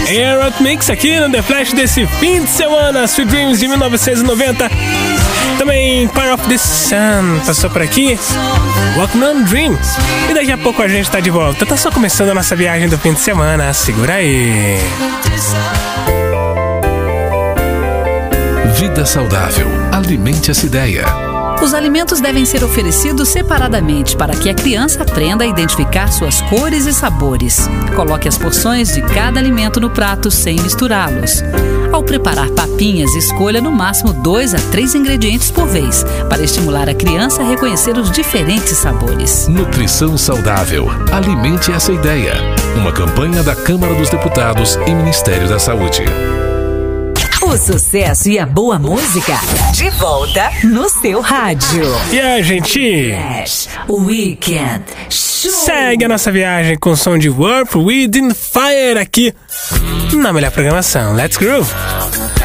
Eurythmics aqui no The Flash desse fim de semana, Sweet Dreams de 1990. Também Power of the Sun passou por aqui, Walking on Dream. E daqui a pouco a gente tá de volta. Tá só começando a nossa viagem do fim de semana, segura aí. Vida saudável, alimente essa ideia. Os alimentos devem ser oferecidos separadamente para que a criança aprenda a identificar suas cores e sabores. Coloque as porções de cada alimento no prato sem misturá-los. Ao preparar papinhas, escolha no máximo 2 a 3 ingredientes por vez, para estimular a criança a reconhecer os diferentes sabores. Nutrição saudável, alimente essa ideia. Uma campanha da Câmara dos Deputados e Ministério da Saúde. O sucesso e a boa música de volta no seu rádio. E a gente Weekend Show. Segue a nossa viagem com o som de Warp Within Fire aqui na melhor programação. Let's Groove.